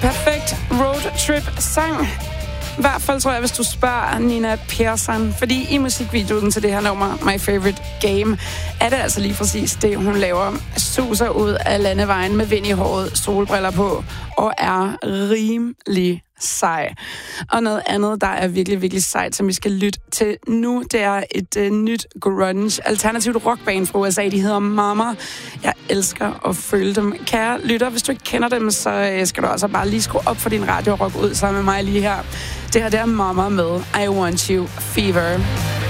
perfekt roadtrip-sang. I hvert fald tror jeg, hvis du spørger Nina Persson, fordi i musikvideoen til det her nummer, My Favorite Game, er det altså lige præcis det, hun laver. Suser ud af landevejen med vind i håret, solbriller på, og er rimelig sej. Og noget andet, der er virkelig, virkelig sejt, som vi skal lytte til nu, det er et nyt grunge, alternativt rockband fra USA. De hedder Mama. Jeg elsker at følge dem. Kære lytter, hvis du ikke kender dem, så skal du altså bare lige skrue op for din radio og rock ud sammen med mig lige her. Det her, det er Mama med I Want You Fever.